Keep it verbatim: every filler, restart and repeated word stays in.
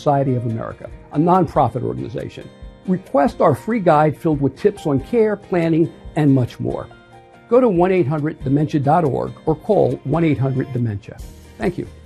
Society of America, a nonprofit organization. Request our free guide filled with tips on care, planning, and much more. Go to one eight hundred dementia dot org or call one eight hundred dementia. Thank you.